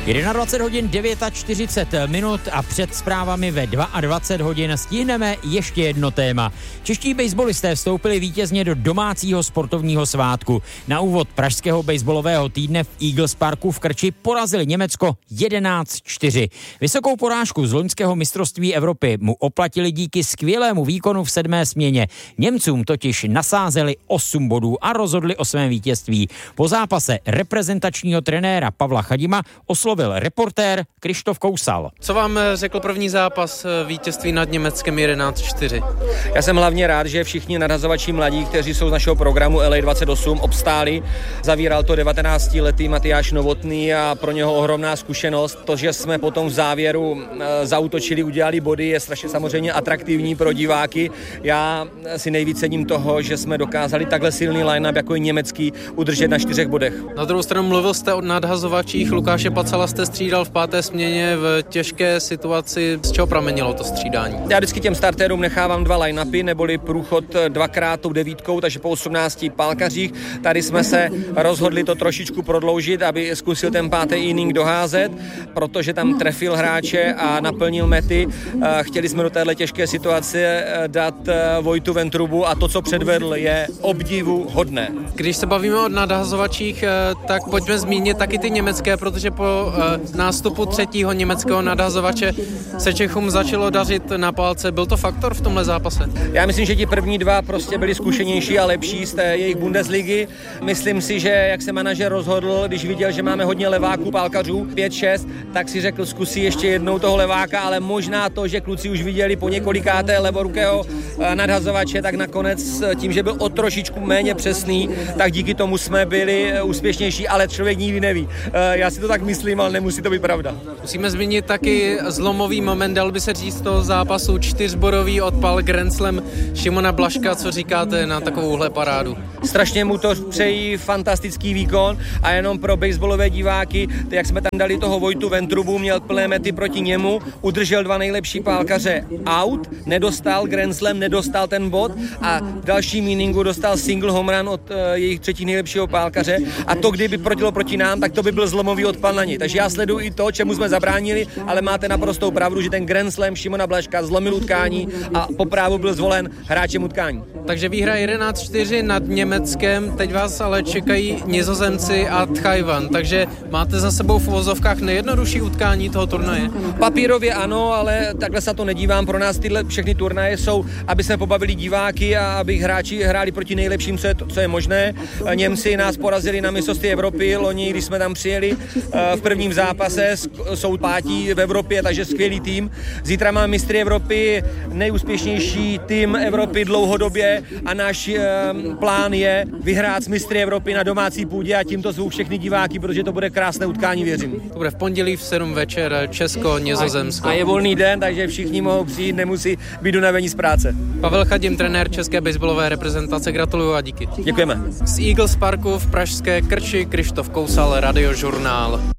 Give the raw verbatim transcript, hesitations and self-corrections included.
dvacet jedna hodin čtyřicet devět minut a před zprávami ve dvacet dva hodin stihneme ještě jedno téma. Čeští basebalisté vstoupili vítězně do domácího sportovního svátku. Na úvod pražského baseballového týdne v Eagles Parku v Krči porazili Německo jedenáct čtyři. Vysokou porážku z loňského mistrovství Evropy mu oplatili díky skvělému výkonu v sedmé směně. Němcům totiž nasázeli osm bodů a rozhodli o svém vítězství. Po zápase reprezentačního trenéra Pavla Chadima oslovil reportér Krištof Kousal. Co vám řekl první zápas vítězství nad Německem jedenáct čtyři? Já jsem hlavně rád, že všichni nadhazovači mladí, kteří jsou z našeho programu L A dvacet osm, obstáli. Zavíral to devatenáctiletý Matyáš Novotný a pro něho ohromná zkušenost. To, že jsme potom v závěru zaútočili, udělali body, je strašně samozřejmě atraktivní pro diváky. Já si nejvíc cením toho, že jsme dokázali takhle silný line-up, jako je německý, udržet na čtyřech bodech. Na druhou stranu mluvil jste o nadhazovačích. Lukáše Pacala jste střídal v páté směně v těžké situaci. Z čeho pramenilo to střídání? Já vždycky těm startérům nechávám dva line-upy, neboli průchod dvakrát tou devítkou, takže po osmnácti pálkařích. Tady jsme se rozhodli to trošičku prodloužit, aby zkusil ten pátý inning doházet, protože tam trefil hráče a naplnil mety. Chtěli jsme do téhle těžké situace dát Vojtu Ventrubu a to, co předvedl, je obdivu hodné. Když se bavíme o nadhazovačích, tak pojďme zmínit taky ty německé, protože po nástupu třetího německého nadhazovače se Čechům začalo dařit na palce. Byl to faktor v tomhle zápase? Já myslím, že ti první dva prostě byli zkušenější a lepší z té jejich Bundesligy. Myslím si, že jak se manažer rozhodl, když viděl, že máme hodně leváků, pálkařů, pět šest, tak si řekl, zkusí ještě jednou toho leváka, ale možná to, že kluci už viděli po několikáté levorukého nadhazovače, tak nakonec tím, že byl o trošičku méně přesný, tak díky tomu jsme byli úspěšnější, ale člověk nikdy neví. Já si to tak myslím, ale nemusí to být pravda. Musíme zmínit taky zlomový moment, dal by se říct toho zápasu, čtyřbodový odpal Grand Slam Šimona Blažka. Co říkáte na takovouhle parádu? Strašně mu to přejí, fantastický výkon a jenom pro baseballové diváky, jak jsme tam dali toho Vojtu Ventrubu, měl plné mety proti němu, udržel dva nejlepší pálkaře out, nedostal Grand Slam, nedostal ten bod a v dalším inningu dostal single home run od uh, jejich třetí nejlepšího pálkaře a to, kdyby protilo proti nám, tak to by byl zlomový odpal na něj. Takže já sleduju i to, čemu jsme zabránili, ale máte naprostou pravdu, že ten Grand Slam Šimona Blažka zlomil utkání a po právu byl zvolen hráčem utkání. Takže výhra jedenáct čtyři nad Německem, teď vás ale čekají Nizozemci a Tchaj-wan, takže máte za sebou v uvozovkách nejjednodušší utkání toho turnaje? Papírově ano, ale takhle se to nedívám. Pro nás tyhle všechny turnaje jsou, aby jsme pobavili diváky a aby hráči hráli proti nejlepším, co je, co je možné. Němci nás porazili na mistrovství Evropy loni, když jsme tam přijeli v prvním zápase, jsou pátí v Evropě, takže skvělý tým. Zítra máme mistry Evropy, nejúspěšnější tým Evropy dlouhodobě a náš plán je vyhrát s mistry Evropy na domácí půdě a tímto zvu všechny diváky, protože to bude krásné utkání, věřím. To bude v pondělí v sedm večer, Česko, Nizozemsko. A je volný den, takže všichni mohou přijít, nemusí být unavení z práce. Pavel Chadim, trenér české baseballové reprezentace, gratuluju a díky. Děkujeme. Z Eagles Parku v pražské Krči Krištof Kousal, Radiožurnál.